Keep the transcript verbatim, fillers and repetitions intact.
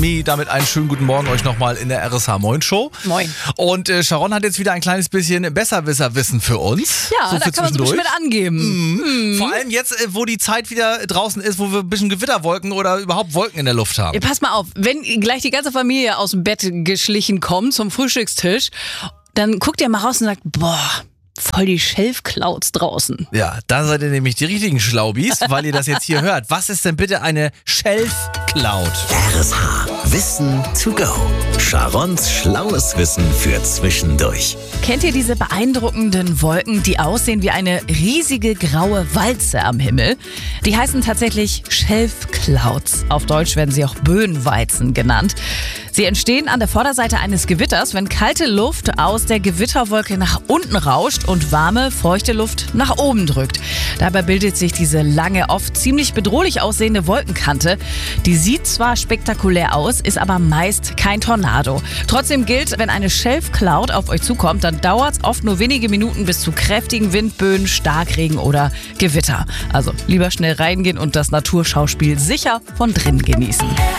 Damit einen schönen guten Morgen euch nochmal in der R S H Moin Show. Moin. Und äh, Sharon hat jetzt wieder ein kleines bisschen Besserwisserwissen für uns. Ja, so da für kann man so ein bisschen mit angeben. Mhm. Mhm. Vor allem jetzt, äh, wo die Zeit wieder draußen ist, wo wir ein bisschen Gewitterwolken oder überhaupt Wolken in der Luft haben. Ja, pass mal auf, wenn gleich die ganze Familie aus dem Bett geschlichen kommt zum Frühstückstisch, dann guckt ihr mal raus und sagt, boah, voll die Shelf-Clouds draußen. Ja, da seid ihr nämlich die richtigen Schlaubis, weil ihr das jetzt hier hört. Was ist denn bitte eine Shelf-Cloud? R S H. Wissen to go. Sharons schlaues Wissen für zwischendurch. Kennt ihr diese beeindruckenden Wolken, die aussehen wie eine riesige graue Walze am Himmel? Die heißen tatsächlich Shelf-Clouds. Auf Deutsch werden sie auch Böenweizen genannt. Sie entstehen an der Vorderseite eines Gewitters, wenn kalte Luft aus der Gewitterwolke nach unten rauscht und warme, feuchte Luft nach oben drückt. Dabei bildet sich diese lange, oft ziemlich bedrohlich aussehende Wolkenkante. Die sieht zwar spektakulär aus, ist aber meist kein Tornado. Trotzdem gilt, wenn eine Shelf-Cloud auf euch zukommt, dann dauert es oft nur wenige Minuten bis zu kräftigen Windböen, Starkregen oder Gewitter. Also lieber schnell reingehen und das Naturschauspiel sicher von drin genießen.